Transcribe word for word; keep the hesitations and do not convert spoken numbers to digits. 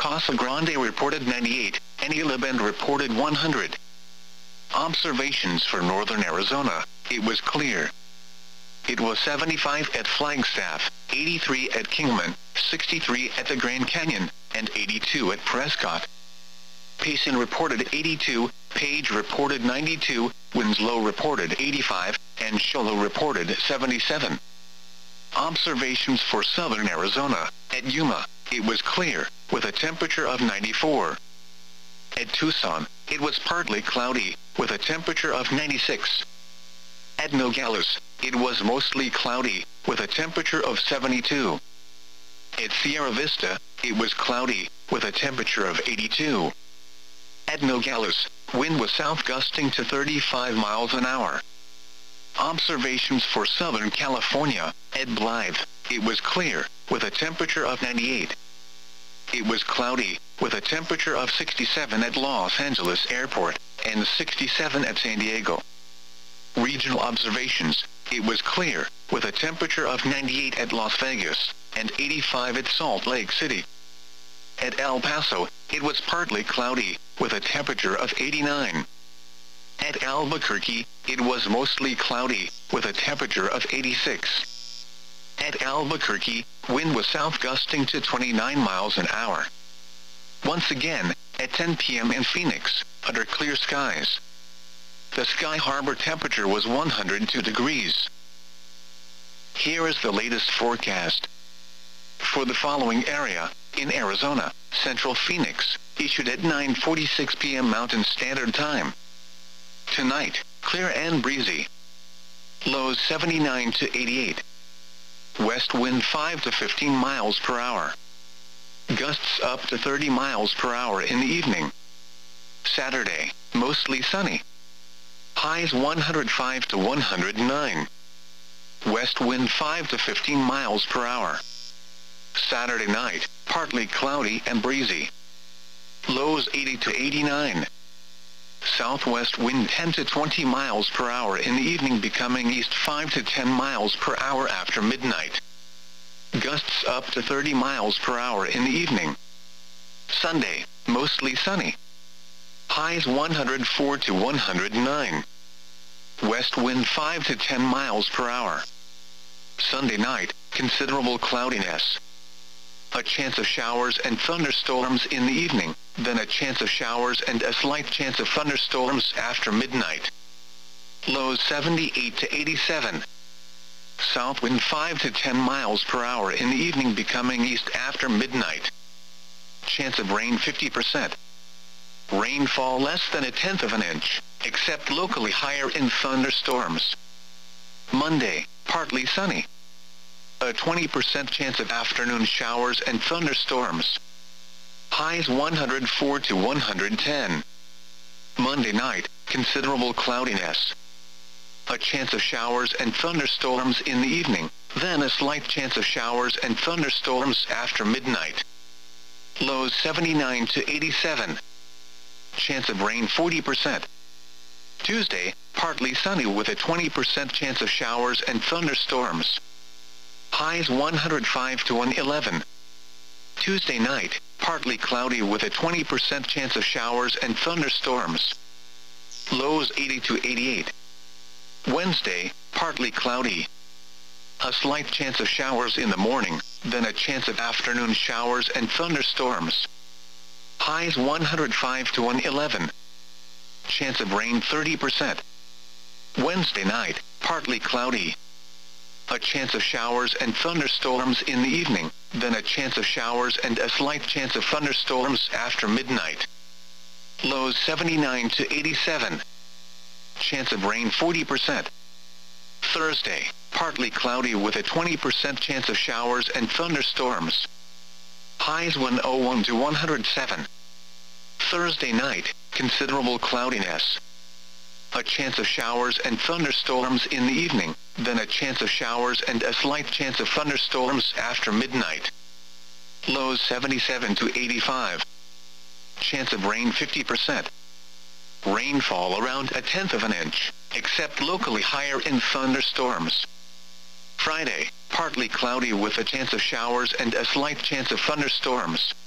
Casa Grande reported ninety-eight, and Isla Bend reported one hundred. Observations for northern Arizona, it was clear. It was seventy-five at Flagstaff, eighty-three at Kingman, sixty-three at the Grand Canyon, and eighty-two at Prescott. Payson reported eighty-two, Page reported ninety-two, Winslow reported eighty-five, and Show Low reported seventy-seven. Observations for southern Arizona, at Yuma, it was clear, with a temperature of ninety-four. At Tucson, it was partly cloudy, with a temperature of ninety-six. At Nogales, it was mostly cloudy, with a temperature of seventy-two. At Sierra Vista, it was cloudy, with a temperature of eighty-two. At Nogales, wind was south gusting to thirty-five miles an hour. Observations for Southern California, at Blythe, it was clear, with a temperature of ninety-eight. It was cloudy, with a temperature of sixty-seven at Los Angeles Airport, and sixty-seven at San Diego. Regional observations, it was clear, with a temperature of ninety-eight at Las Vegas, and eighty-five at Salt Lake City. At El Paso, it was partly cloudy, with a temperature of eighty-nine. At Albuquerque, it was mostly cloudy, with a temperature of eighty-six. At Albuquerque, wind was south gusting to twenty-nine miles an hour. Once again, at ten p m in Phoenix, under clear skies, the Sky Harbor temperature was one hundred two degrees. Here is the latest forecast. For the following area, in Arizona, Central Phoenix, issued at nine forty-six p m Mountain Standard Time. Tonight, clear and breezy. Lows seventy-nine to eighty-eight. West wind five to fifteen miles per hour. Gusts up to thirty miles per hour in the evening. Saturday, mostly sunny. Highs one hundred five to one hundred nine. West wind five to fifteen miles per hour. Saturday night, partly cloudy and breezy. Lows eighty to eighty-nine. Southwest wind ten to twenty miles per hour in the evening, becoming east five to ten miles per hour after midnight. Gusts up to thirty miles per hour in the evening. Sunday, mostly sunny. Highs one hundred four to one hundred nine. West wind five to ten miles per hour. Sunday night, considerable cloudiness. A chance of showers and thunderstorms in the evening, then a chance of showers and a slight chance of thunderstorms after midnight. Lows seventy-eight to eighty-seven. South wind five to ten miles per hour in the evening, becoming east after midnight. Chance of rain fifty percent. Rainfall less than a tenth of an inch, except locally higher in thunderstorms. Monday, partly sunny. A twenty percent chance of afternoon showers and thunderstorms. Highs one hundred four to one hundred ten. Monday night, considerable cloudiness. A chance of showers and thunderstorms in the evening, then a slight chance of showers and thunderstorms after midnight. Lows seventy-nine to eighty-seven. Chance of rain forty percent. Tuesday, partly sunny with a twenty percent chance of showers and thunderstorms. Highs one hundred five to one hundred eleven. Tuesday night, partly cloudy with a twenty percent chance of showers and thunderstorms. Lows eighty to eighty-eight. Wednesday, partly cloudy. A slight chance of showers in the morning, then a chance of afternoon showers and thunderstorms. Highs one hundred five to one hundred eleven. Chance of rain thirty percent. Wednesday night, partly cloudy. A chance of showers and thunderstorms in the evening, then a chance of showers and a slight chance of thunderstorms after midnight. Lows seventy-nine to eighty-seven. Chance of rain forty percent. Thursday, partly cloudy with a twenty percent chance of showers and thunderstorms. Highs one hundred one to one hundred seven. Thursday night, considerable cloudiness. A chance of showers and thunderstorms in the evening, then a chance of showers and a slight chance of thunderstorms after midnight. Lows seventy-seven to eighty-five. Chance of rain fifty percent. Rainfall around a tenth of an inch, except locally higher in thunderstorms. Friday, partly cloudy with a chance of showers and a slight chance of thunderstorms.